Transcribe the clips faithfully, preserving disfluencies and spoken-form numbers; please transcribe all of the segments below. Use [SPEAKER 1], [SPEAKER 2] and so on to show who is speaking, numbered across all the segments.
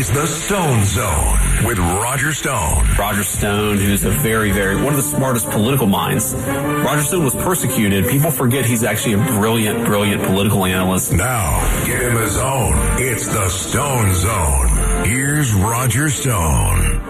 [SPEAKER 1] It's the Stone Zone with Roger Stone.
[SPEAKER 2] Roger Stone, who's a very, very, one of the smartest political minds. Roger Stone was persecuted. People forget he's actually a brilliant, brilliant political analyst.
[SPEAKER 1] Now, give him a zone. It's the Stone Zone. Here's Roger Stone.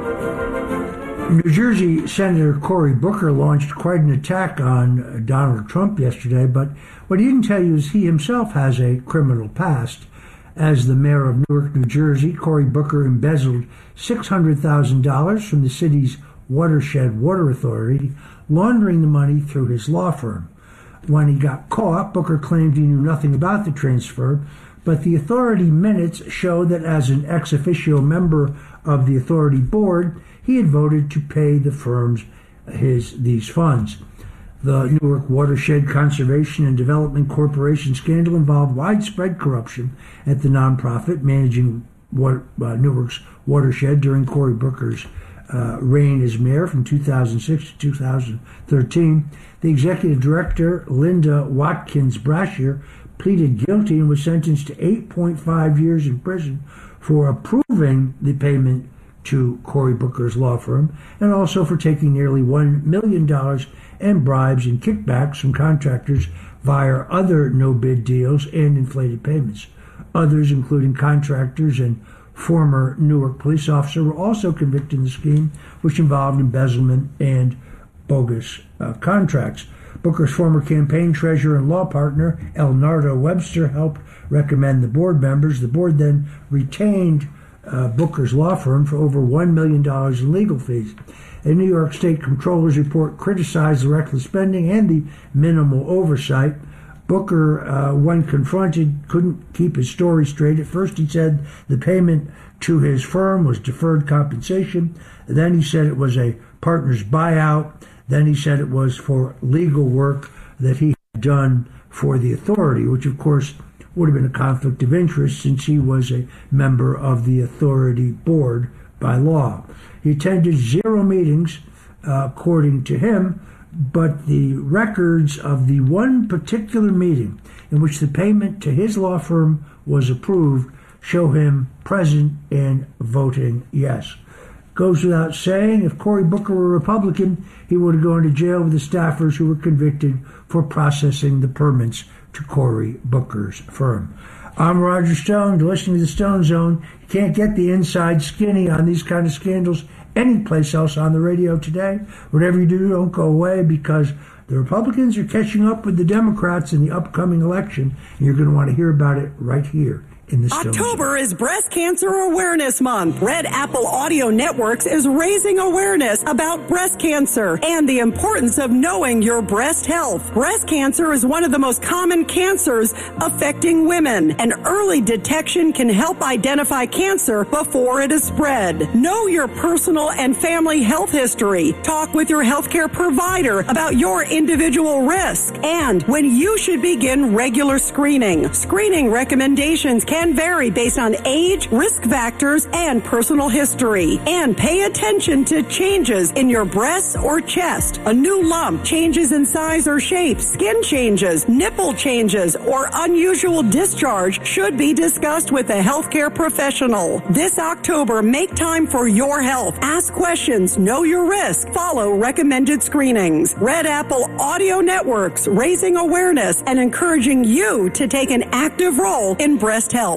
[SPEAKER 3] New Jersey Senator Cory Booker launched quite an attack on Donald Trump yesterday, but what he didn't tell you is he himself has a criminal past. As the mayor of Newark, New Jersey, Cory Booker embezzled six hundred thousand dollars from the city's Watershed Water Authority, laundering the money through his law firm. When he got caught, Booker claimed he knew nothing about the transfer, but the authority minutes show that as an ex officio member of the authority board, he had voted to pay the firms his these funds. The Newark Watershed Conservation and Development Corporation scandal involved widespread corruption at the nonprofit managing water, uh, Newark's watershed during Cory Booker's uh, reign as mayor from two thousand six to two thousand thirteen. The executive director, Linda Watkins Brashear, pleaded guilty and was sentenced to eight point five years in prison for approving the payment to Cory Booker's law firm, and also for taking nearly one million dollars in bribes and kickbacks from contractors via other no-bid deals and inflated payments. Others, including contractors and former Newark police officer, were also convicted in the scheme, which involved embezzlement and bogus uh, contracts. Booker's former campaign treasurer and law partner, Elnardo Webster, helped recommend the board members. The board then retained Uh, Booker's law firm for over one million dollars in legal fees. A New York State Comptroller's report criticized the reckless spending and the minimal oversight. Booker, uh, when confronted, couldn't keep his story straight. At first he said the payment to his firm was deferred compensation. Then he said it was a partner's buyout. Then he said it was for legal work that he had done for the authority, which of course would have been a conflict of interest since he was a member of the authority board by law. He attended zero meetings, uh, according to him, but the records of the one particular meeting in which the payment to his law firm was approved show him present and voting yes. Goes without saying, if Cory Booker were a Republican, he would have gone to jail with the staffers who were convicted for processing the permits to Cory Booker's firm. I'm Roger Stone. You're listening to the Stone Zone. You can't get the inside skinny on these kind of scandals anyplace else on the radio today. Whatever you do, don't go away, because the Republicans are catching up with the Democrats in the upcoming election, and you're going to want to hear about it right here.
[SPEAKER 4] October is Breast Cancer Awareness Month. Red Apple Audio Networks is raising awareness about breast cancer and the importance of knowing your breast health. Breast cancer is one of the most common cancers affecting women, and early detection can help identify cancer before it is spread. Know your personal and family health history. Talk with your healthcare provider about your individual risk and when you should begin regular screening. Screening recommendations can Can vary based on age, risk factors, and personal history. And pay attention to changes in your breasts or chest. A new lump, changes in size or shape, skin changes, nipple changes, or unusual discharge should be discussed with a healthcare professional. This October, make time for your health. Ask questions, know your risk, follow recommended screenings. Red Apple Audio Networks, raising awareness and encouraging you to take an active role in breast health.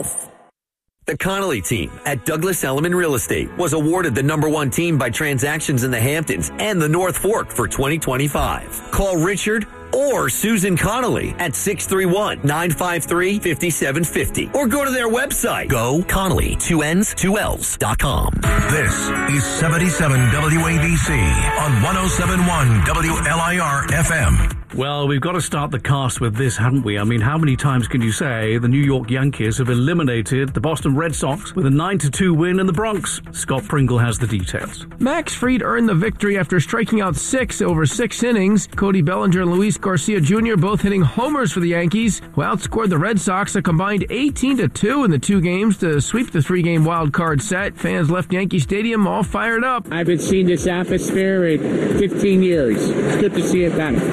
[SPEAKER 5] The Connolly team at Douglas Elliman Real Estate was awarded the number one team by transactions in the Hamptons and the North Fork for twenty twenty-five. Call Richard or Susan Connolly at six three one, nine five three, five seven five zero or go to their website, go Connolly, two N's, two L's dot com.
[SPEAKER 1] This is seventy-seven W A B C on one oh seven point one W L I R F M.
[SPEAKER 6] Well, we've got to start the cast with this, haven't we? I mean, how many times can you say the New York Yankees have eliminated the Boston Red Sox with a nine to two win in the Bronx? Scott Pringle has the details.
[SPEAKER 7] Max Fried earned the victory after striking out six over six innings. Cody Bellinger and Luis Garcia Junior both hitting homers for the Yankees, who outscored the Red Sox a combined eighteen to two in the two games to sweep the three-game wild card set. Fans left Yankee Stadium all fired up.
[SPEAKER 8] I haven't seen this atmosphere in fifteen years. It's good to see it back.
[SPEAKER 7] The Yankees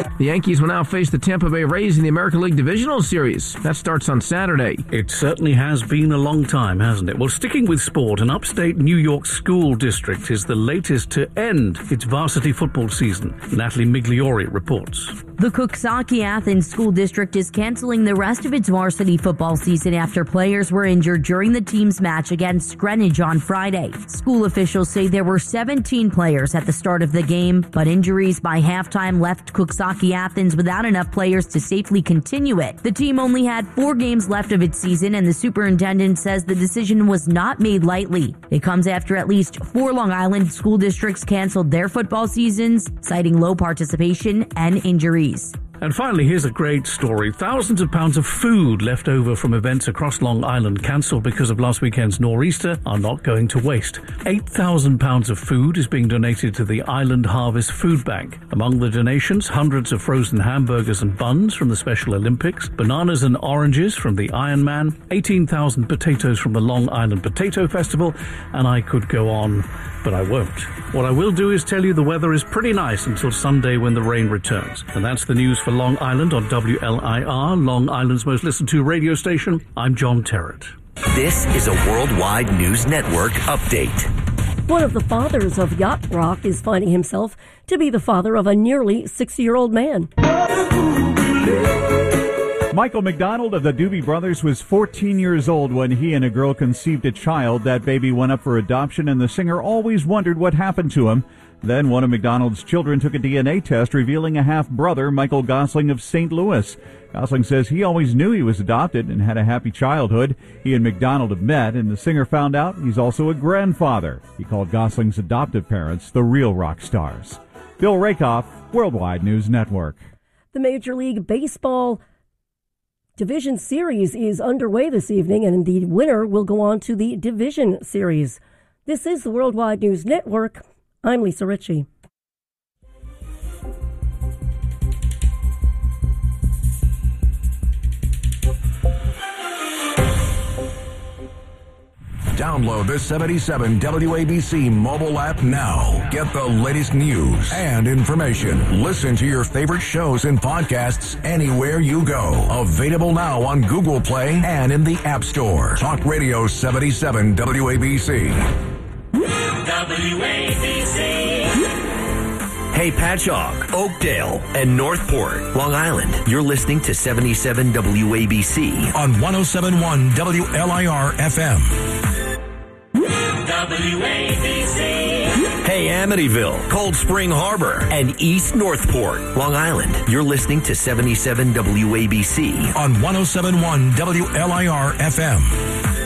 [SPEAKER 7] Yankees will now face the Tampa Bay Rays in the American League Divisional Series. That starts on Saturday.
[SPEAKER 6] It certainly has been a long time, hasn't it? Well, sticking with sport, an upstate New York school district is the latest to end its varsity football season. Natalie Migliori reports.
[SPEAKER 8] The Coxsackie-Athens School District is canceling the rest of its varsity football season after players were injured during the team's match against Greenwich on Friday. School officials say there were seventeen players at the start of the game, but injuries by halftime left Coxsackie-Athens without enough players to safely continue it. The team only had four games left of its season, and the superintendent says the decision was not made lightly. It comes after at least four Long Island school districts canceled their football seasons, citing low participation and injuries.
[SPEAKER 6] And finally, here's a great story. Thousands of pounds of food left over from events across Long Island cancelled because of last weekend's nor'easter are not going to waste. eight thousand pounds of food is being donated to the Island Harvest Food Bank. Among the donations, hundreds of frozen hamburgers and buns from the Special Olympics, bananas and oranges from the Ironman, eighteen thousand potatoes from the Long Island Potato Festival, and I could go on, but I won't. What I will do is tell you the weather is pretty nice until Sunday when the rain returns. And that's the news for Long Island on W L I R, Long Island's most listened to radio station. I'm John Terrett.
[SPEAKER 5] This is a Worldwide News Network update.
[SPEAKER 9] One of the fathers of yacht rock is finding himself to be the father of a nearly sixty-year-old man.
[SPEAKER 10] Michael McDonald of the Doobie Brothers was fourteen years old when he and a girl conceived a child. That baby went up for adoption, and the singer always wondered what happened to him. Then one of McDonald's children took a D N A test, revealing a half-brother, Michael Gosling of Saint Louis. Gosling says he always knew he was adopted and had a happy childhood. He and McDonald have met, and the singer found out he's also a grandfather. He called Gosling's adoptive parents the real rock stars. Bill Rakoff, Worldwide News Network.
[SPEAKER 9] The Major League Baseball Division Series is underway this evening, and the winner will go on to the Division Series. This is the Worldwide News Network. I'm Lisa Ritchie.
[SPEAKER 1] Download the seventy-seven W A B C mobile app now. Get the latest news and information. Listen to your favorite shows and podcasts anywhere you go. Available now on Google Play and in the App Store. Talk Radio seventy-seven W A B C.
[SPEAKER 5] W A B C. Hey, Patchogue, Oakdale, and Northport, Long Island. You're listening to seventy-seven W A B C
[SPEAKER 1] on one oh seven point one W L I R F M.
[SPEAKER 5] W A B C. Hey, Amityville, Cold Spring Harbor, and East Northport, Long Island. You're listening to seventy-seven W A B C
[SPEAKER 1] on one oh seven point one W L I R F M.